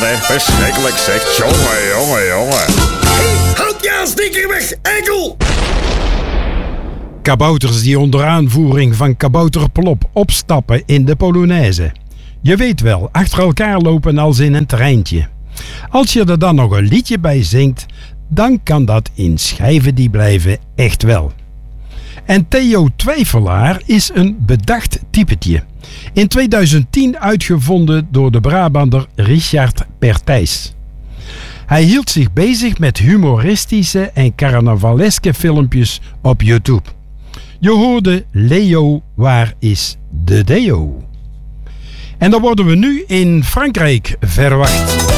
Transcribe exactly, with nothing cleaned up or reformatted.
hè. Verschrikkelijk zeg. Jongen, jongen, jongen. Hey, houd je aansteker weg, enkel! Kabouters die onder aanvoering van Kabouter Plop opstappen in de Polonaise. Je weet wel, achter elkaar lopen als in een treintje. Als je er dan nog een liedje bij zingt, dan kan dat in schijven die blijven echt wel. En Theo Twijfelaar is een bedacht typetje. In tweeduizend tien uitgevonden door de Brabander Richard Pertijs. Hij hield zich bezig met humoristische en carnavaleske filmpjes op YouTube. Je hoorde Leo, waar is de Deo? En dan worden we nu in Frankrijk verwacht.